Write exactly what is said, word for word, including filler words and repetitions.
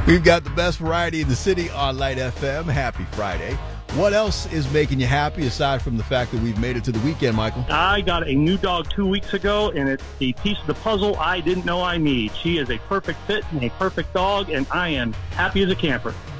We've got the best variety in the city on Light F M. Happy Friday. What else is making you happy aside from the fact that we've made it to the weekend, Michael? I got a new dog two weeks ago, and it's a piece of the puzzle I didn't know I need. She is a perfect fit and a perfect dog, and I am happy as a camper.